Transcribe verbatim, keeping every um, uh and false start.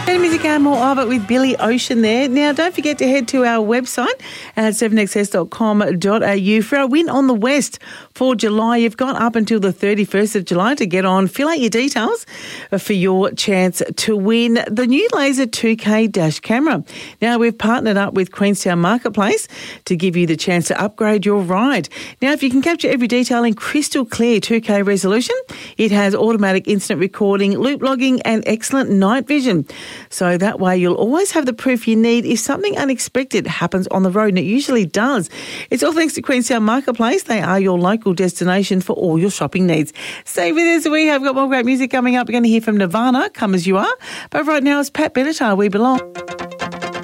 And music and more of it with Billy Ocean there. Now, don't forget to head to our website at seven x s dot com dot a u for our Win on the West for July. You've got up until the thirty-first of July to get on. Fill out your details for your chance to win the new Laser two K dash camera. Now, we've partnered up with Queenstown Marketplace to give you the chance to upgrade your ride. Now, if you can capture every detail in crystal clear two K resolution, it has automatic instant recording, loop logging and excellent night vision. So that way you'll always have the proof you need if something unexpected happens on the road, and it usually does. It's all thanks to Queenstown Marketplace. They are your local destination for all your shopping needs. Stay with us. We have got more great music coming up. We're going to hear from Nirvana, Come As You Are. But right now it's Pat Benatar, We Belong.